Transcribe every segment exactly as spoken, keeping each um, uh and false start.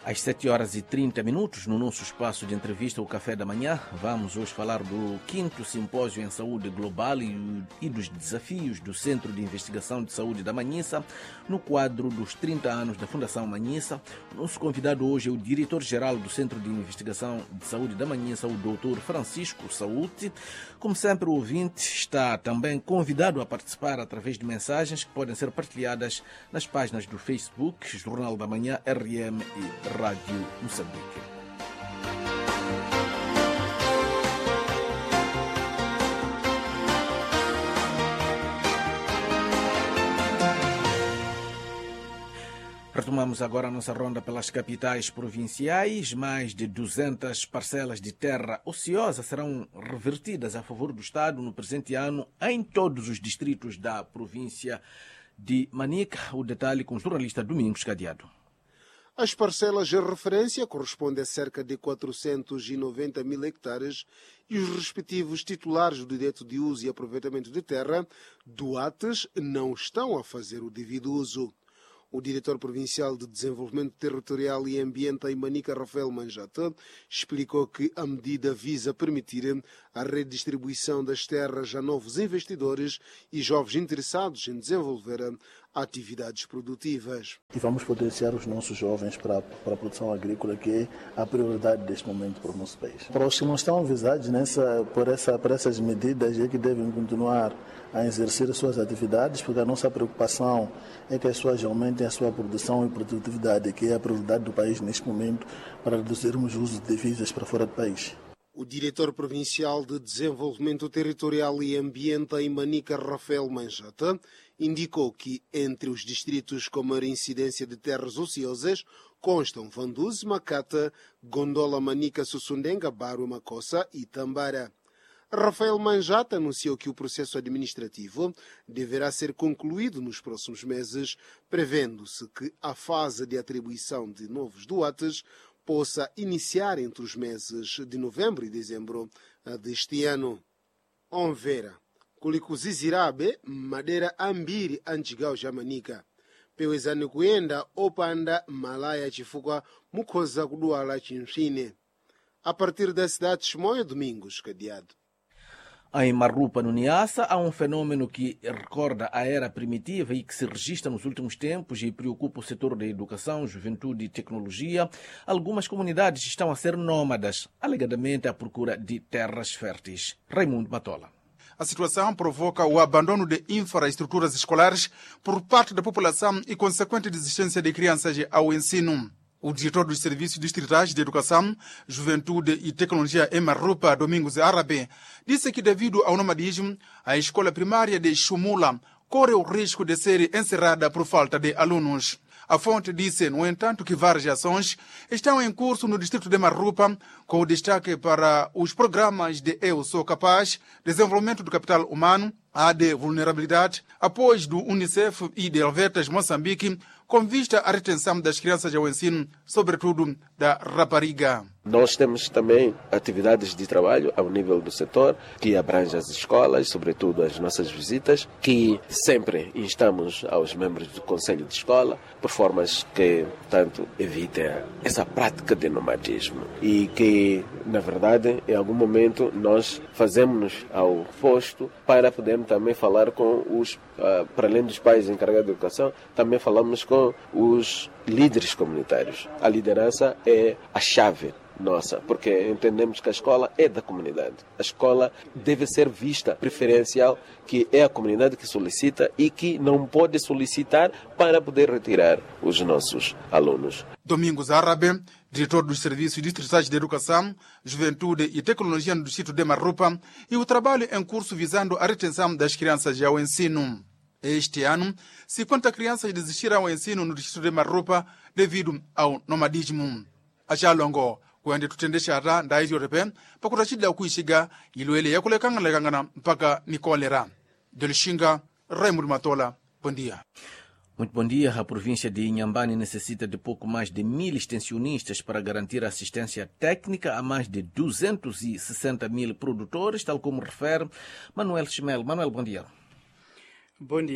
Às sete horas e trinta minutos, no nosso espaço de entrevista, o Café da Manhã, vamos hoje falar do quinto Simpósio em Saúde Global e, e dos desafios do Centro de Investigação de Saúde da Manhissa, no quadro dos trinta anos da Fundação Manhissa. O nosso convidado hoje é o diretor-geral do Centro de Investigação de Saúde da Manhissa, o doutor Francisco Sauti. Como sempre, o ouvinte está também convidado a participar através de mensagens que podem ser partilhadas nas páginas do Facebook, Jornal da Manhã, R M e Rádio Moçambique. Retomamos agora a nossa ronda pelas capitais provinciais. Mais de duzentas parcelas de terra ociosa serão revertidas a favor do Estado no presente ano em todos os distritos da província de Manica. O detalhe com o jornalista Domingos Cadeado. As parcelas de referência correspondem a cerca de quatrocentos e noventa mil hectares e os respectivos titulares do direito de uso e aproveitamento de terra, doates, não estão a fazer o devido uso. O diretor provincial de Desenvolvimento Territorial e Ambiente em Manica, Rafael Manjata, explicou que a medida visa permitir a redistribuição das terras a novos investidores e jovens interessados em desenvolver atividades produtivas. E vamos potenciar os nossos jovens para, para a produção agrícola, que é a prioridade deste momento para o nosso país. Para os que não estão avisados nessa, por, essa, por essas medidas, é que devem continuar a exercer as suas atividades, porque a nossa preocupação é que as pessoas aumentem a sua produção e produtividade, que é a prioridade do país neste momento, para reduzirmos o uso de divisas para fora do país. O diretor provincial de Desenvolvimento Territorial e Ambiente em Manica, Rafael Manjata, indicou que entre os distritos com maior incidência de terras ociosas constam Vanduze, Macata, Gondola, Manica, Sussundenga, Baru, Macossa e Tambara. Rafael Manjata anunciou que o processo administrativo deverá ser concluído nos próximos meses, prevendo-se que a fase de atribuição de novos doates possa iniciar entre os meses de novembro e dezembro deste ano. Onvera, Kulikuzizirabe, Madeira Ambiri, Antigau Jamanica. Pewezani kuenda opanda malaya chifukwa mukhoza kudwala chinchine. A partir da cidade de Chimoio, Domingos Cadeado. Em Marrupa, no Niassa, há um fenômeno que recorda a era primitiva e que se registra nos últimos tempos e preocupa o setor da educação, juventude e tecnologia. Algumas comunidades estão a ser nómadas, alegadamente à procura de terras férteis. Raimundo Matola. A situação provoca o abandono de infraestruturas escolares por parte da população e consequente desistência de crianças ao ensino. O diretor dos Serviços Distritais de Educação, Juventude e Tecnologia em Marrupa, Domingos Árabe, disse que devido ao nomadismo, a escola primária de Chumula corre o risco de ser encerrada por falta de alunos. A fonte disse, no entanto, que várias ações estão em curso no distrito de Marrupa, com destaque para os programas de Eu Sou Capaz, desenvolvimento do capital humano, a de vulnerabilidade, apoio do Unicef e de Helvetas Moçambique, com vista à retenção das crianças ao ensino, sobretudo da rapariga. Nós temos também atividades de trabalho ao nível do setor, que abrange as escolas, sobretudo as nossas visitas, que sempre instamos aos membros do Conselho de Escola, por formas que, tanto, evitem essa prática de nomadismo. E que, na verdade, em algum momento, nós fazemos ao posto para podermos também falar com os, uh, para além dos pais encarregados de educação, também falamos com os líderes comunitários. A liderança é a chave nossa, porque entendemos que a escola é da comunidade. A escola deve ser vista preferencial, que é a comunidade que solicita e que não pode solicitar para poder retirar os nossos alunos. Domingos Árabe, diretor dos Serviços Distritais de Educação, Juventude e Tecnologia no distrito de Marrupa, e o trabalho em curso visando a retenção das crianças ao ensino. Este ano, cinquenta crianças desistiram ao ensino no distrito de Marrupa devido ao nomadismo. Achalongo, kwende tutendesha ndaizyo repe pakutachidla kuishiga iluele yakulekanga lekangana mpaka nikolera. Delishinga, Raimundo Matola, bom dia. Muito bom dia. A província de Inhambane necessita de pouco mais de mil extensionistas para garantir assistência técnica a mais de duzentos e sessenta mil produtores, tal como refere Manuel Chimel. Manuel, bom dia. Bom dia.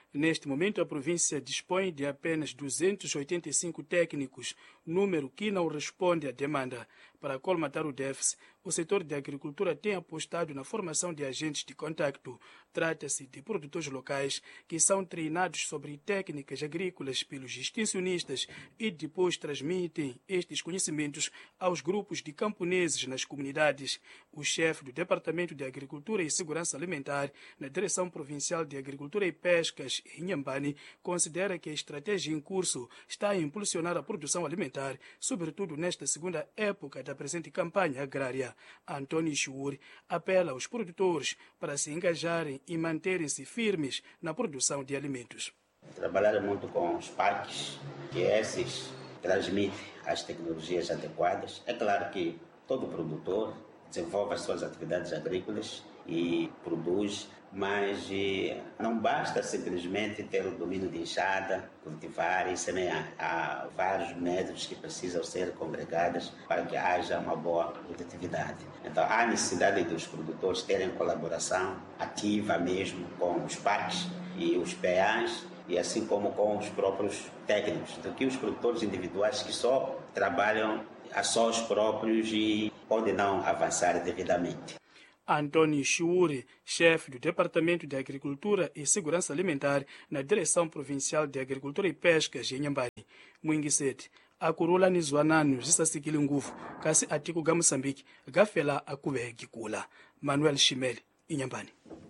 Neste momento, a província dispõe de apenas duzentos e oitenta e cinco técnicos, número que não responde à demanda. Para colmatar o déficit, o setor de agricultura tem apostado na formação de agentes de contacto. Trata-se de produtores locais que são treinados sobre técnicas agrícolas pelos extensionistas e depois transmitem estes conhecimentos aos grupos de camponeses nas comunidades. O chefe do Departamento de Agricultura e Segurança Alimentar na Direção Provincial de Agricultura e Pescas, em Inhambane, considera que a estratégia em curso está a impulsionar a produção alimentar, sobretudo nesta segunda época da presente campanha agrária. Antônio Churi apela aos produtores para se engajarem e manterem-se firmes na produção de alimentos. Trabalhar muito com os parques, que esses transmitem as tecnologias adequadas. É claro que todo produtor desenvolve as suas atividades agrícolas e produz, mas não basta simplesmente ter o domínio de enxada, cultivar e semear. Há vários métodos que precisam ser congregados para que haja uma boa produtividade. Então, há necessidade dos produtores terem colaboração ativa mesmo com os parques e os P As, e assim como com os próprios técnicos, do que os produtores individuais que só trabalham a sós próprios e podem não avançar devidamente. Antônio Churi, chefe do Departamento de Agricultura e Segurança Alimentar na Direção Provincial de Agricultura e Pescas, em Inhambane. Mwingisete, akurula nizwananu zisasikile nguvu, kasi atiku ga Moçambique, gafela akube gikula. Manuel Chimel, Inhambane.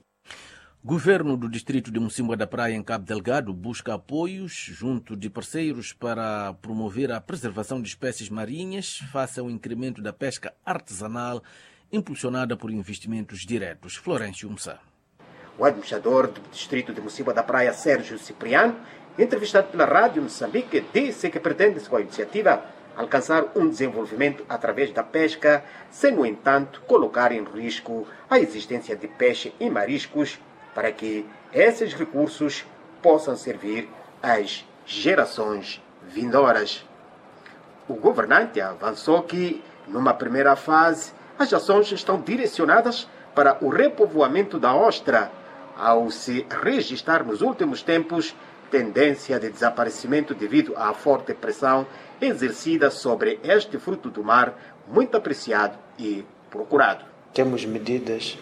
Governo do Distrito de Mocimboa da Praia, em Cabo Delgado, busca apoios junto de parceiros para promover a preservação de espécies marinhas face ao incremento da pesca artesanal impulsionada por investimentos diretos. Florencio Musa. O administrador do Distrito de Mocimboa da Praia, Sérgio Cipriano, entrevistado pela Rádio Moçambique, disse que pretende, com a iniciativa, alcançar um desenvolvimento através da pesca, sem, no entanto, colocar em risco a existência de peixe e mariscos para que esses recursos possam servir às gerações vindouras. O governante avançou que, numa primeira fase, as ações estão direcionadas para o repovoamento da ostra, ao se registrar nos últimos tempos tendência de desaparecimento devido à forte pressão exercida sobre este fruto do mar, muito apreciado e procurado. Temos medidas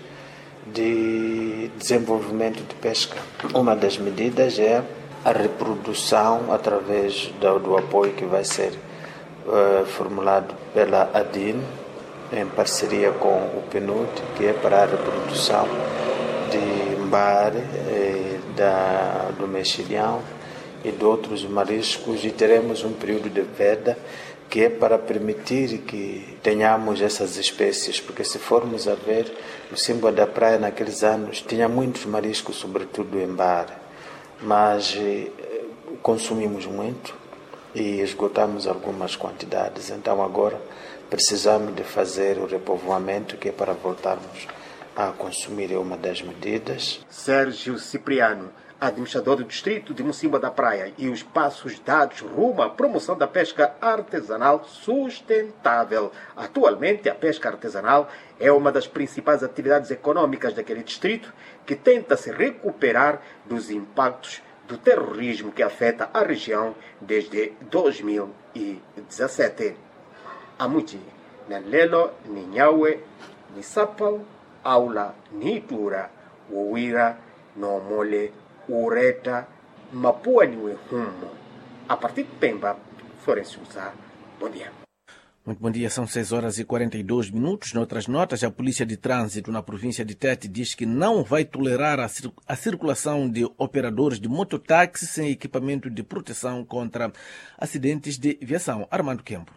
de desenvolvimento de pesca. Uma das medidas é a reprodução através do, do apoio que vai ser uh, formulado pela A D I N, em parceria com o P N U D, que é para a reprodução de mbar, eh, da, do mexilhão e de outros mariscos, e teremos um período de veda que é para permitir que tenhamos essas espécies, porque se formos a ver, o Mocimboa da Praia naqueles anos tinha muitos mariscos, sobretudo em mbar, mas eh, consumimos muito e esgotamos algumas quantidades, então agora precisamos de fazer o repovoamento, que é para voltarmos a consumir, é uma das medidas. Sérgio Cipriano, administrador do Distrito de Mocimboa da Praia, e os passos dados rumo à promoção da pesca artesanal sustentável. Atualmente, a pesca artesanal é uma das principais atividades econômicas daquele distrito, que tenta se recuperar dos impactos do terrorismo que afeta a região desde dois mil e dezessete. Amuti, Nalelo, Ninhaue, Nisapal, Aula, Nitura, Uwira, Nomole, Ureta, Mapua Niue Humo. A partir de Pemba, Florencio Musa, bom dia. Muito bom dia, são seis horas e quarenta e dois minutos. Noutras notas, a Polícia de Trânsito na província de Tete diz que não vai tolerar a, cir a circulação de operadores de mototáxi sem equipamento de proteção contra acidentes de viação. Armando Kempo.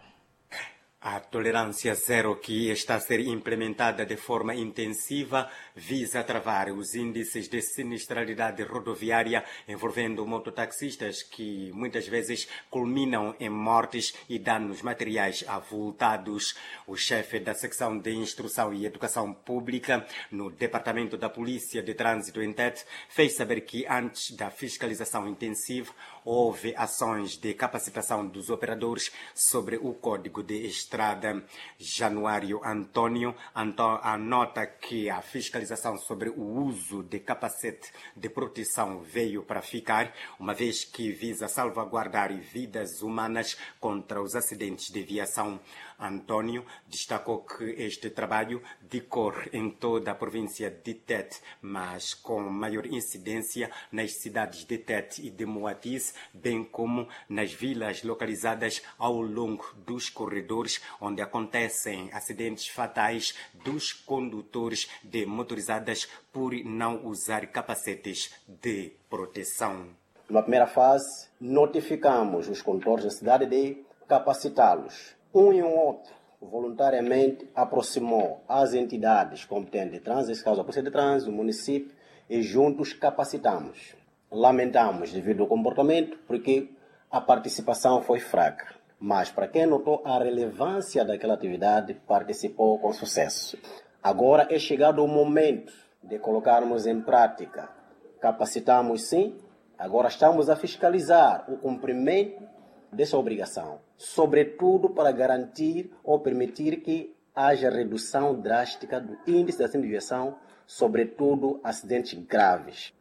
A tolerância zero, que está a ser implementada de forma intensiva, visa travar os índices de sinistralidade rodoviária envolvendo mototaxistas, que muitas vezes culminam em mortes e danos materiais avultados. O chefe da secção de Instrução e Educação Pública no Departamento da Polícia de Trânsito em Tete fez saber que antes da fiscalização intensiva houve ações de capacitação dos operadores sobre o Código de Estrada estrada. Januário Antônio anota que a fiscalização sobre o uso de capacete de proteção veio para ficar, uma vez que visa salvaguardar vidas humanas contra os acidentes de viação. Antônio destacou que este trabalho decorre em toda a província de Tete, mas com maior incidência nas cidades de Tete e de Moatize, bem como nas vilas localizadas ao longo dos corredores onde acontecem acidentes fatais dos condutores de motorizadas por não usar capacetes de proteção. Na primeira fase, notificamos os condutores da cidade de capacitá-los. Um e um outro voluntariamente aproximou as entidades competentes de trânsito, nesse caso a Polícia de Trânsito, o município, e juntos capacitamos. Lamentamos devido ao comportamento, porque a participação foi fraca. Mas para quem notou a relevância daquela atividade, participou com sucesso. Agora é chegado o momento de colocarmos em prática. Capacitamos sim, agora estamos a fiscalizar o cumprimento dessa obrigação, sobretudo para garantir ou permitir que haja redução drástica do índice de acidente de viação, sobretudo acidentes graves.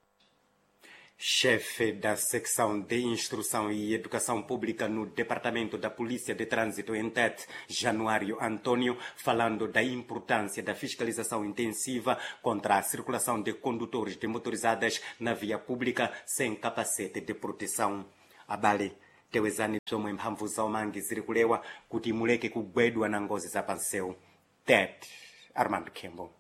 Chefe da secção de Instrução e Educação Pública no Departamento da Polícia de Trânsito em Tete, Januário Antônio, falando da importância da fiscalização intensiva contra a circulação de condutores de motorizadas na via pública sem capacete de proteção. Abale tewezani zomwe mphamvu zaumangi ziri kulewa kuti muleke kugwedwa na ngozi zapanseu. Tete, Armando Kembo.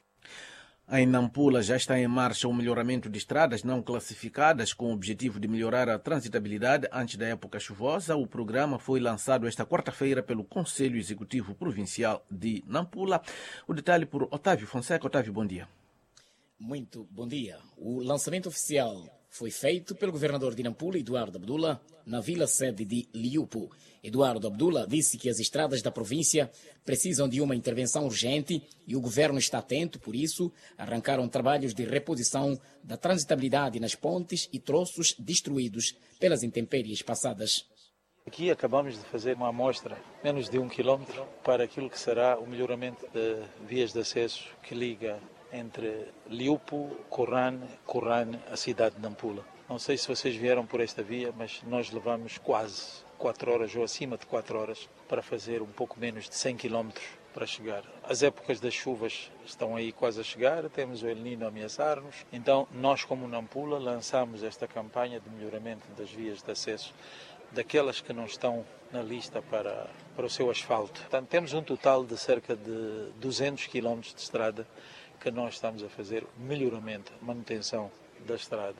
Em Nampula já está em marcha o melhoramento de estradas não classificadas com o objetivo de melhorar a transitabilidade antes da época chuvosa. O programa foi lançado esta quarta-feira pelo Conselho Executivo Provincial de Nampula. O detalhe por Otávio Fonseca. Otávio, bom dia. Muito bom dia. O lançamento oficial foi feito pelo governador de Nampula, Eduardo Abdullah, na vila-sede de Liupo. Eduardo Abdullah disse que as estradas da província precisam de uma intervenção urgente e o governo está atento, por isso arrancaram trabalhos de reposição da transitabilidade nas pontes e troços destruídos pelas intempéries passadas. Aqui acabamos de fazer uma amostra, menos de um quilômetro, para aquilo que será o melhoramento de vias de acesso que liga entre Liupo, Corrane, Corrane, a cidade de Nampula. Não sei se vocês vieram por esta via, mas nós levamos quase quatro horas ou acima de quatro horas para fazer um pouco menos de cem quilômetros para chegar. As épocas das chuvas estão aí quase a chegar, temos o El Niño a ameaçar-nos. Então, nós como Nampula lançamos esta campanha de melhoramento das vias de acesso, daquelas que não estão na lista para, para o seu asfalto. Portanto, temos um total de cerca de duzentos quilômetros de estrada que nós estamos a fazer melhoramento, manutenção da estrada.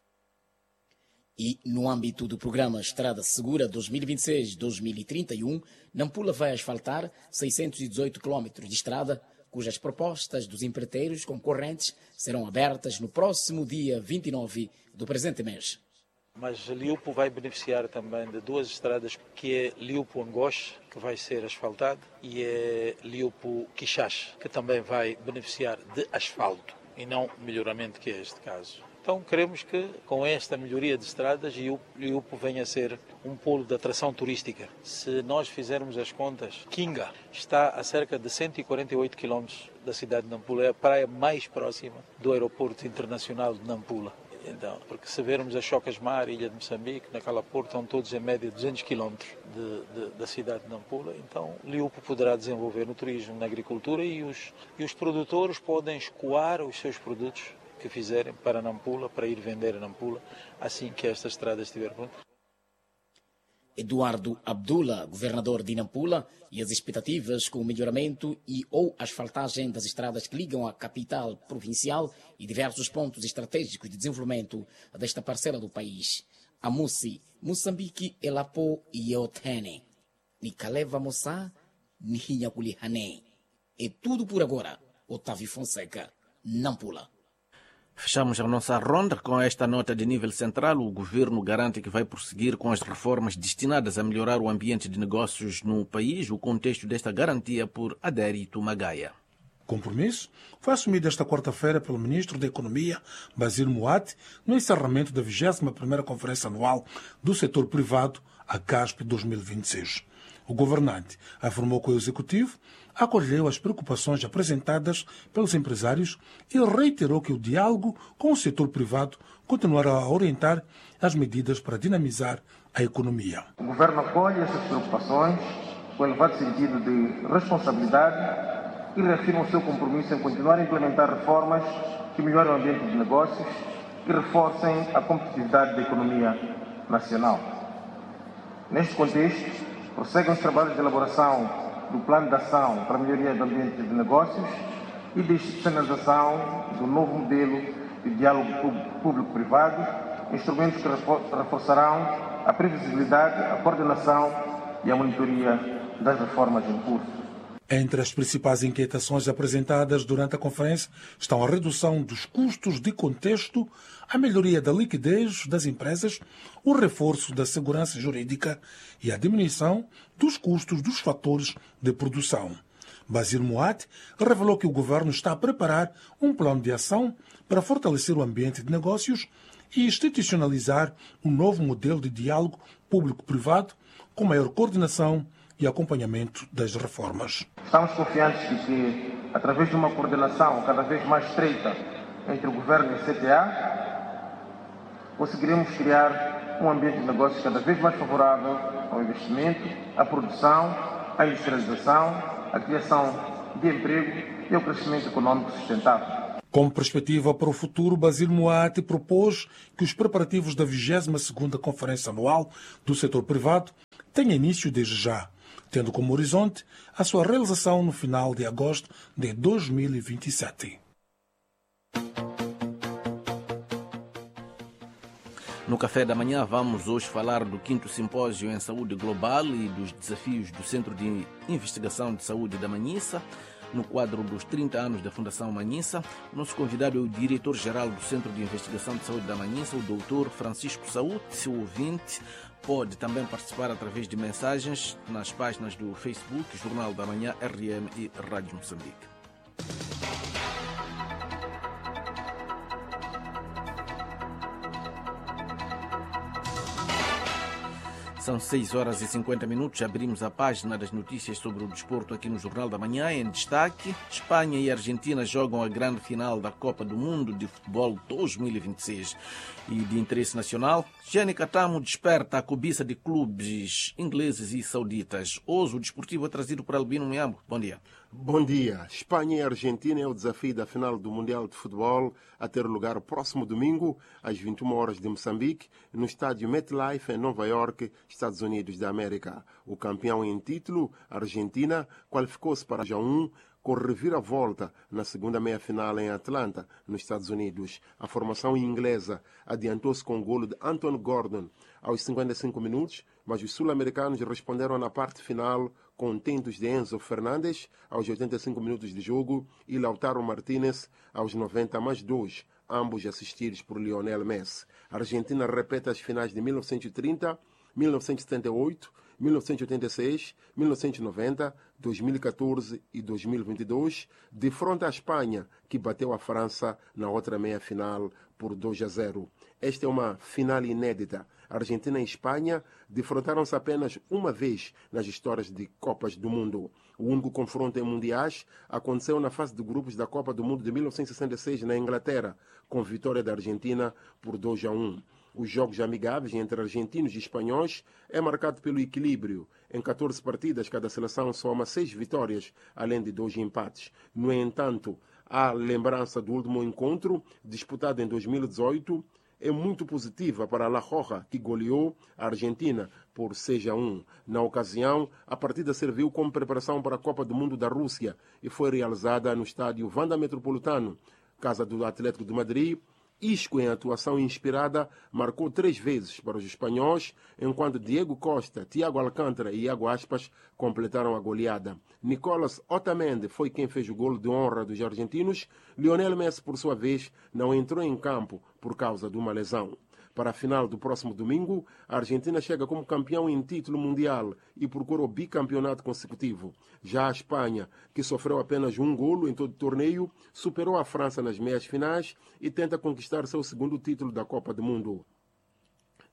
E no âmbito do programa Estrada Segura dois mil e vinte e seis a dois mil e trinta e um, Nampula vai asfaltar seiscentos e dezoito quilômetros de estrada, cujas propostas dos empreiteiros concorrentes serão abertas no próximo dia vinte e nove do presente mês. Mas Liupo vai beneficiar também de duas estradas, que é Liupo-Angoche, que vai ser asfaltado, e é Liupo-Quixache, que também vai beneficiar de asfalto e não melhoramento, que é este caso. Então queremos que com esta melhoria de estradas Liupo venha a ser um polo de atração turística. Se nós fizermos as contas, Kinga está a cerca de cento e quarenta e oito quilômetros da cidade de Nampula, é a praia mais próxima do aeroporto internacional de Nampula. Então, porque se vermos a Chocas-Mar, Ilha de Moçambique, naquela porta, estão todos em média duzentos quilômetros de, de, da cidade de Nampula. Então, Liupo poderá desenvolver no turismo, na agricultura, e os, e os produtores podem escoar os seus produtos que fizerem para Nampula, para ir vender a Nampula, assim que esta estrada estiver pronta. Eduardo Abdullah, governador de Nampula, e as expectativas com o melhoramento e ou asfaltagem das estradas que ligam a capital provincial e diversos pontos estratégicos de desenvolvimento desta parcela do país. A Mussi, Moçambique, Elapo e Eotene. Nikaleva Moçá, Nihinhakulihane. É tudo por agora. Otávio Fonseca, Nampula. Fechamos a nossa ronda com esta nota de nível central. O governo garante que vai prosseguir com as reformas destinadas a melhorar o ambiente de negócios no país. O contexto desta garantia por Adérito Magaia. O compromisso foi assumido esta quarta-feira pelo ministro da Economia, Basílio Moati, no encerramento da vigésima primeira Conferência Anual do Setor Privado, a Gasp dois mil e vinte e seis. O governante afirmou que o executivo acolheu as preocupações apresentadas pelos empresários e reiterou que o diálogo com o setor privado continuará a orientar as medidas para dinamizar a economia. O governo acolhe essas preocupações com elevado sentido de responsabilidade e reafirma o seu compromisso em continuar a implementar reformas que melhorem o ambiente de negócios e reforcem a competitividade da economia nacional. Neste contexto, prosseguem os trabalhos de elaboração do Plano de Ação para a Melhoria do Ambiente de Negócios e de institucionalização do novo modelo de diálogo público-privado, instrumentos que reforçarão a previsibilidade, a coordenação e a monitoria das reformas em curso. Entre as principais inquietações apresentadas durante a conferência estão a redução dos custos de contexto, a melhoria da liquidez das empresas, o reforço da segurança jurídica e a diminuição dos custos dos fatores de produção. Basir Moat revelou que o governo está a preparar um plano de ação para fortalecer o ambiente de negócios e institucionalizar um novo modelo de diálogo público-privado com maior coordenação e acompanhamento das reformas. Estamos confiantes de que, através de uma coordenação cada vez mais estreita entre o governo e a C T A, conseguiremos criar um ambiente de negócios cada vez mais favorável ao investimento, à produção, à industrialização, à criação de emprego e ao crescimento econômico sustentável. Como perspectiva para o futuro, Basir Moat propôs que os preparativos da vigésima segunda Conferência Anual do Setor Privado tenham início desde já, tendo como horizonte a sua realização no final de agosto de dois mil e vinte e sete. No Café da Manhã vamos hoje falar do quinto Simpósio em Saúde Global e dos desafios do Centro de Investigação de Saúde da Manhissa. No quadro dos trinta anos da Fundação Manhissa, o nosso convidado é o diretor-geral do Centro de Investigação de Saúde da Manhissa, o doutor Francisco Saúde. Seu ouvinte pode também participar através de mensagens nas páginas do Facebook, Jornal da Manhã, R M e Rádio Moçambique. São seis horas e cinquenta minutos. Abrimos a página das notícias sobre o desporto aqui no Jornal da Manhã. Em destaque, Espanha e Argentina jogam a grande final da Copa do Mundo de Futebol dois mil e vinte e seis. E de interesse nacional, Gianni Catamo desperta a cobiça de clubes ingleses e sauditas. Hoje o desportivo é trazido por Albino Miambo. Bom dia. Bom dia. Espanha e Argentina é o desafio da final do Mundial de Futebol a ter lugar próximo domingo, às vinte e uma horas de Moçambique, no estádio MetLife, em Nova York, Estados Unidos da América. O campeão em título, Argentina, qualificou-se para já um com reviravolta na segunda meia-final em Atlanta, nos Estados Unidos. A formação inglesa adiantou-se com o golo de Anthony Gordon aos cinquenta e cinco minutos, mas os sul-americanos responderam na parte final com tentos de Enzo Fernandes aos oitenta e cinco minutos de jogo e Lautaro Martínez aos noventa mais dois, ambos assistidos por Lionel Messi. A Argentina repete as finais de mil novecentos e trinta, mil novecentos e setenta e oito, mil novecentos e oitenta e seis, mil novecentos e noventa, dois mil e catorze e dois mil e vinte e dois, de frente à Espanha, que bateu a França na outra meia-final por dois a zero. Esta é uma final inédita. A Argentina e a Espanha defrontaram-se apenas uma vez nas histórias de Copas do Mundo. O único confronto em mundiais aconteceu na fase de grupos da Copa do Mundo de mil novecentos e sessenta e seis na Inglaterra, com vitória da Argentina por dois a um. Os jogos amigáveis entre argentinos e espanhóis é marcado pelo equilíbrio. Em catorze partidas, cada seleção soma seis vitórias, além de dois empates. No entanto, a lembrança do último encontro, disputado em dois mil e dezoito, é muito positiva para a La Roja, que goleou a Argentina por seis a um. Na ocasião, a partida serviu como preparação para a Copa do Mundo da Rússia e foi realizada no estádio Wanda Metropolitano, casa do Atlético de Madrid. Isco, em atuação inspirada, marcou três vezes para os espanhóis, enquanto Diego Costa, Thiago Alcântara e Iago Aspas completaram a goleada. Nicolas Otamendi foi quem fez o golo de honra dos argentinos. Lionel Messi, por sua vez, não entrou em campo por causa de uma lesão. Para a final do próximo domingo, a Argentina chega como campeão em título mundial e procura o bicampeonato consecutivo. Já a Espanha, que sofreu apenas um golo em todo o torneio, superou a França nas meias finais e tenta conquistar seu segundo título da Copa do Mundo.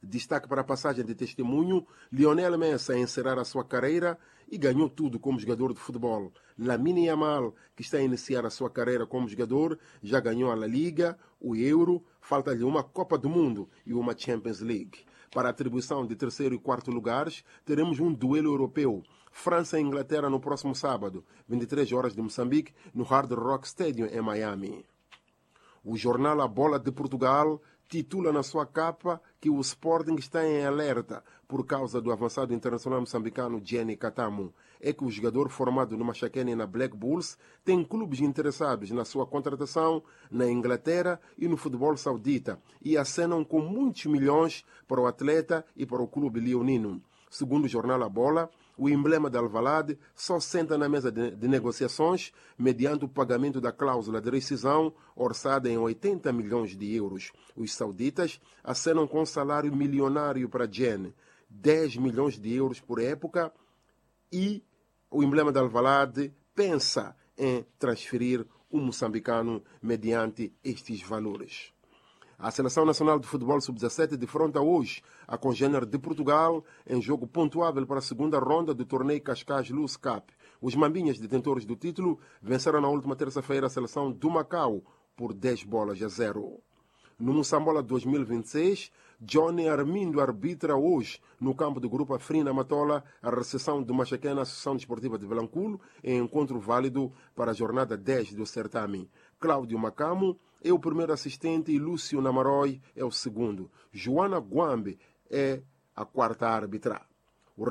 Destaque para a passagem de testemunho, Lionel Messi a encerrar a sua carreira e ganhou tudo como jogador de futebol. Lamine Yamal, que está a iniciar a sua carreira como jogador, já ganhou a La Liga, o Euro, falta-lhe uma Copa do Mundo e uma Champions League. Para a atribuição de terceiro e quarto lugares, teremos um duelo europeu. França e Inglaterra no próximo sábado, vinte e três horas de Moçambique, no Hard Rock Stadium, em Miami. O jornal A Bola de Portugal titula na sua capa que o Sporting está em alerta por causa do avançado internacional moçambicano Jenny Katamu. É que o jogador formado no Machakene na Black Bulls tem clubes interessados na sua contratação na Inglaterra e no futebol saudita e acenam com muitos milhões para o atleta e para o clube leonino. Segundo o jornal A Bola, o emblema de Alvalade só senta na mesa de, de negociações mediante o pagamento da cláusula de rescisão orçada em oitenta milhões de euros. Os sauditas acenam com um salário milionário para Jen, dez milhões de euros por época, e o emblema de Alvalade pensa em transferir o moçambicano mediante estes valores. A Seleção Nacional de Futebol sub dezassete defronta hoje a congênere de Portugal em jogo pontuável para a segunda ronda do torneio Cascais Luz Cup. Os mambinhas, detentores do título, venceram na última terça-feira a seleção do Macau por dez bolas a zero. No Moçambola dois mil e vinte e seis, Johnny Armindo arbitra hoje, no campo do Grupo Afrina Matola, a recepção do Machakene Associação Desportiva de Vilanculo, em encontro válido para a jornada dez do certame. Cláudio Macamo é o primeiro assistente e Lúcio Namaroy é o segundo. Joana Guambe é a quarta árbitra.